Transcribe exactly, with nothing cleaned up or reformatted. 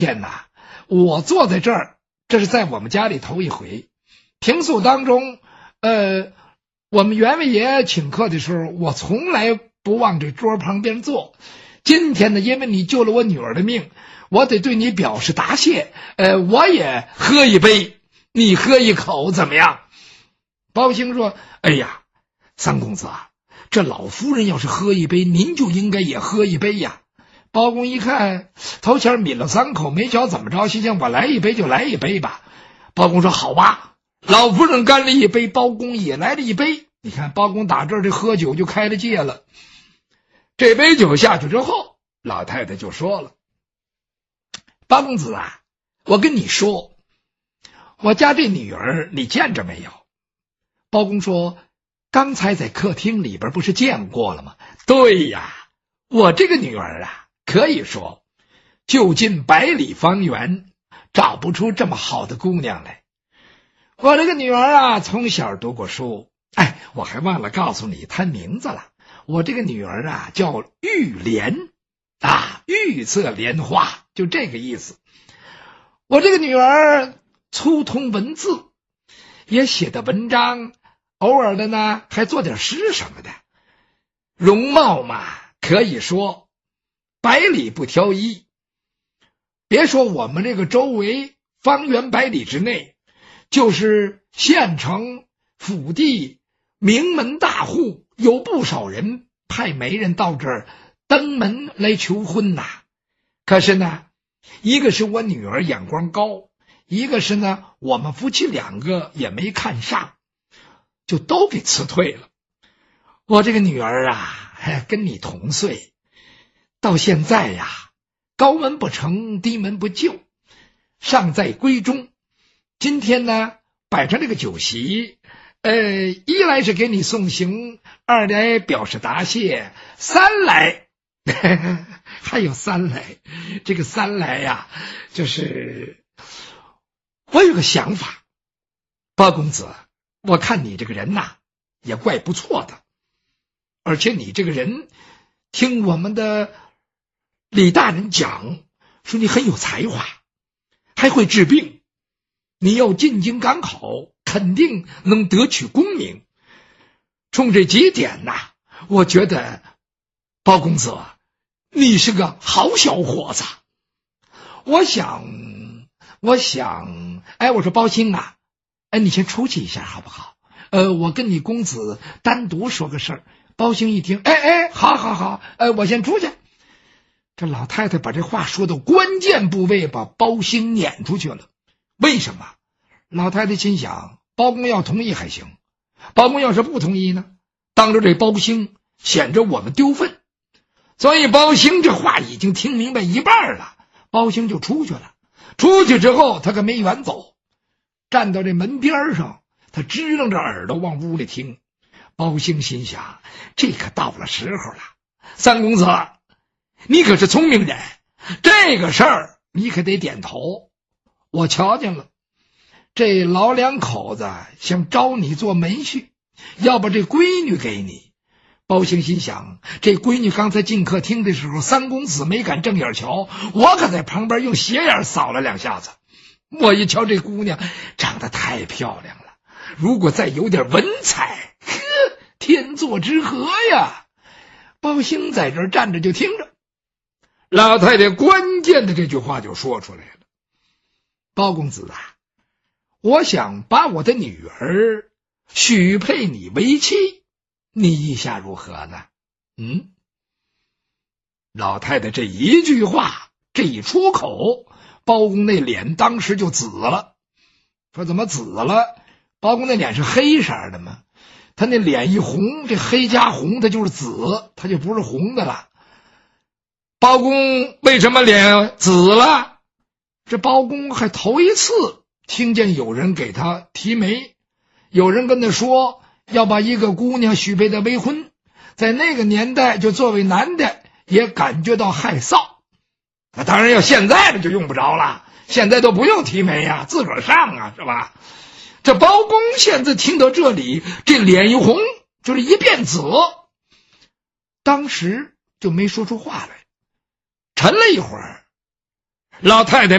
天哪，我坐在这儿，这是在我们家里头一回。平素当中，呃，我们员外爷请客的时候，我从来不往这桌旁边坐。今天呢，因为你救了我女儿的命，我得对你表示答谢。呃，我也喝一杯，你喝一口怎么样？包兴说：“哎呀，三公子啊，这老夫人要是喝一杯，您就应该也喝一杯呀。”包公一看，头前抿了三口，没瞧怎么着，心想我来一杯就来一杯吧。包公说：“好吧。”老夫人干了一杯，包公也来了一杯。你看，包公打这儿这喝酒就开了戒了。这杯酒下去之后，老太太就说了：“包公子啊，我跟你说，我家这女儿你见着没有？”包公说：“刚才在客厅里边不是见过了吗？”对呀，我这个女儿啊，可以说就近百里方圆找不出这么好的姑娘来。我这个女儿啊，从小读过书。哎，我还忘了告诉你她名字了。我这个女儿啊，叫玉莲啊，玉色莲花，就这个意思。我这个女儿粗通文字，也写的文章，偶尔的呢还做点诗什么的。容貌嘛，可以说百里不挑一。别说我们这个周围方圆百里之内，就是县城府地名门大户，有不少人派媒人到这儿登门来求婚呐。可是呢，一个是我女儿眼光高，一个是呢我们夫妻两个也没看上，就都给辞退了。我这个女儿啊，跟你同岁，到现在呀，高门不成低门不就，尚在闺中。今天呢摆上这个酒席，呃，一来是给你送行，二来表示答谢，三来还有三来。这个三来呀，就是我有个想法。包公子，我看你这个人呐也怪不错的，而且你这个人听我们的李大人讲说你很有才华，还会治病，你要进京赶考，肯定能得取功名。冲这几点呐，我觉得包公子你是个好小伙子。我想我想哎，我说包兴啊，哎，你先出去一下好不好？呃，我跟你公子单独说个事儿。包兴一听，哎哎，好好好，呃，我先出去。这老太太把这话说到关键部位，把包兴撵出去了。为什么？老太太心想，包公要同意还行，包公要是不同意呢，当着这包兴显着我们丢份。所以包兴这话已经听明白一半了，包兴就出去了。出去之后他可没远走，站到这门边上，他支棱着耳朵往屋里听。包兴心想，这可到了时候了，三公子你可是聪明人，这个事儿你可得点头。我瞧见了，这老两口子想招你做门婿，要把这闺女给你。包兴心想，这闺女刚才进客厅的时候，三公子没敢正眼瞧，我可在旁边用斜眼扫了两下子。我一瞧这姑娘长得太漂亮了，如果再有点文采，呵，天作之合呀。包兴在这儿站着就听着，老太太关键的这句话就说出来了：包公子啊，我想把我的女儿许配你为妻，你意下如何呢？嗯，老太太这一句话这一出口，包公那脸当时就紫了。说怎么紫了？包公那脸是黑色的吗？他那脸一红，这黑加红他就是紫，他就不是红的了。包公为什么脸紫了？这包公还头一次听见有人给他提媒，有人跟他说要把一个姑娘许配他为婚，在那个年代就作为男的也感觉到害臊。那当然要现在的就用不着了，现在都不用提媒呀，自个儿上啊，是吧？这包公现在听到这里，这脸一红，就是一变紫，当时就没说出话来。沉了一会儿，老太太